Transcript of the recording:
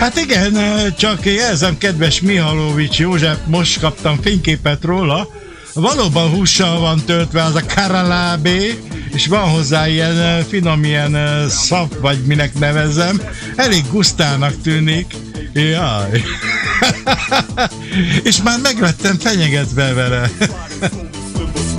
Hát igen, csak jelzem, kedves Mihalovics József, most kaptam fényképet róla, valóban hússal van töltve az a karalábé, és van hozzá ilyen finom ilyen szap, vagy minek nevezzem, elég gusztának tűnik. Jaj. És már meglettem fenyegetve vele.